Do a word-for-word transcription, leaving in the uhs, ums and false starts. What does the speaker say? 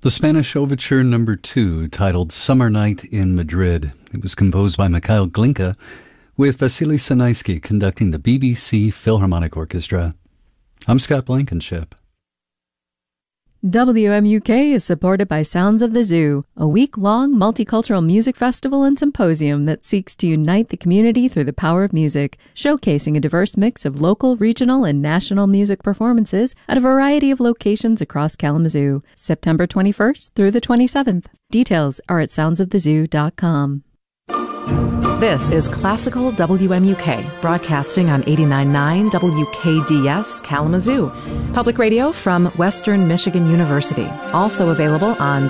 The Spanish Overture Number Two, titled Summer Night in Madrid. It was composed by Mikhail Glinka, with Vasily Sanaisky conducting the B B C Philharmonic Orchestra. I'm Scott Blankenship. W M U K is supported by Sounds of the Zoo, a week-long multicultural music festival and symposium that seeks to unite the community through the power of music, showcasing a diverse mix of local, regional, and national music performances at a variety of locations across Kalamazoo, September twenty-first through the twenty-seventh. Details are at sounds of the zoo dot com. This is Classical W M U K, broadcasting on eighty-nine point nine W K D S Kalamazoo, public radio from Western Michigan University. Also available on